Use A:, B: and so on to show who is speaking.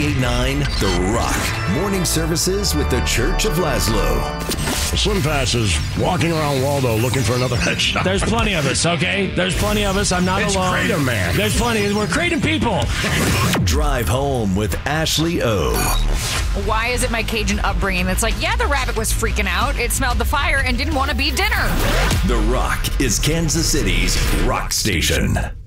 A: 98.9 The Rock. Morning services with the Church of Laszlo.
B: Slim Fast is walking around Waldo looking for another headshot.
C: There's plenty of us, okay? There's plenty of us. I'm not alone.
B: It's Kratom, man.
C: There's plenty. We're Kratom people.
A: Drive home with Ashley O.
D: Why is it my Cajun upbringing that's like, yeah, the rabbit was freaking out. It smelled the fire and didn't want to be dinner.
A: The Rock is Kansas City's rock station.